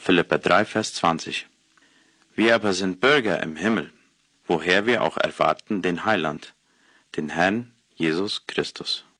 Philipper 3, Vers 20. Wir aber sind Bürger im Himmel, woher wir auch erwarten den Heiland, den Herrn Jesus Christus.